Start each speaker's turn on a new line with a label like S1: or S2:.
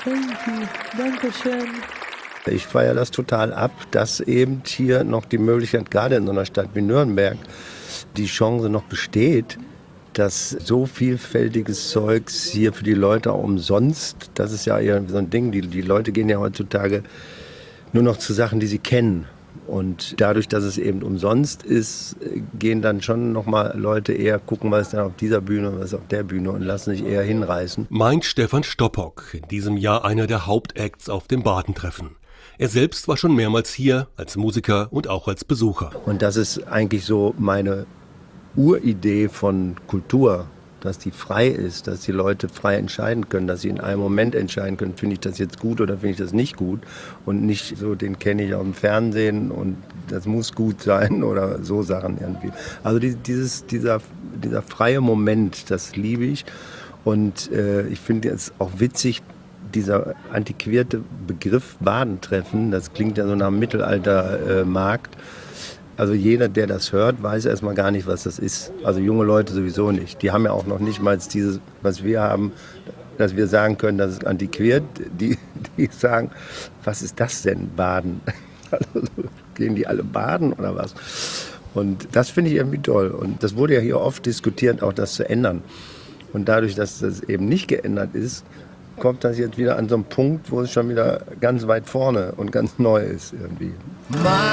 S1: Thank you. Dankeschön.
S2: Ich feiere das total ab, dass eben hier noch die Möglichkeit, gerade in so einer Stadt wie Nürnberg, die Chance noch besteht, dass so vielfältiges Zeugs hier für die Leute auch umsonst, das ist ja eher so ein Ding, die Leute gehen ja heutzutage nur noch zu Sachen, die sie kennen. Und dadurch, dass es eben umsonst ist, gehen dann schon nochmal Leute eher gucken, was ist denn auf dieser Bühne und was ist auf der Bühne und lassen sich eher hinreißen.
S3: Meint Stefan Stoppock, in diesem Jahr einer der Hauptacts auf dem Badentreffen. Er selbst war schon mehrmals hier, als Musiker und auch als Besucher.
S2: Und das ist eigentlich so meine Uridee von Kultur, dass die frei ist, dass die Leute frei entscheiden können, dass sie in einem Moment entscheiden können, finde ich das jetzt gut oder finde ich das nicht gut und nicht so, den kenne ich auf dem Fernsehen und das muss gut sein oder so Sachen irgendwie. Also dieser freie Moment, das liebe ich und ich finde es auch witzig, dieser antiquierte Begriff Badentreffen, das klingt ja so nach Mittelaltermarkt. Also jeder, der das hört, weiß erstmal gar nicht, was das ist. Also junge Leute sowieso nicht. Die haben ja auch noch nicht mal dieses, was wir haben, dass wir sagen können, das ist antiquiert. Die sagen, was ist das denn, Baden? Also gehen die alle baden oder was? Und das finde ich irgendwie toll. Und das wurde ja hier oft diskutiert, auch das zu ändern. Und dadurch, dass das eben nicht geändert ist, kommt das jetzt wieder an so einen Punkt, wo es schon wieder ganz weit vorne und ganz neu ist irgendwie.